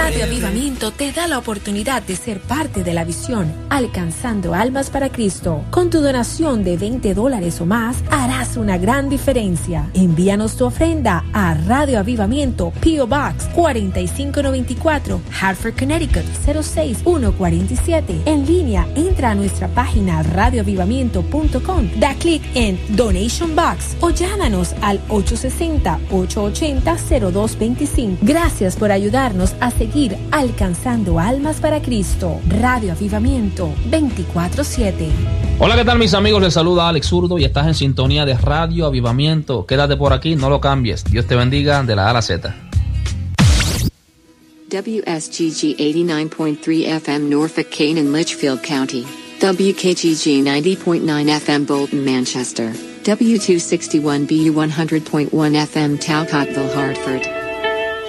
Radio Avivamiento te da la oportunidad de ser parte de la visión Alcanzando Almas para Cristo. Con tu donación de $20 o más, harás una gran diferencia. Envíanos tu ofrenda a Radio Avivamiento, P.O. Box 4594, Hartford, Connecticut 06147. En línea, entra a nuestra página radioavivamiento.com, da clic en Donation Box o llámanos al 860-880-0225. Gracias por ayudarnos a seguir alcanzando almas para Cristo. Radio Avivamiento 24/7. Hola, ¿qué tal mis amigos? Les saluda Alex Zurdo y estás en sintonía de Radio Avivamiento. Quédate por aquí, no lo cambies. Dios te bendiga de la A a la Z. WSGG 89.3 FM Norfolk, Canaan, Litchfield County. WKGG 90.9 FM Bolton, Manchester. W261BU 100.1 FM Talcottville, Hartford.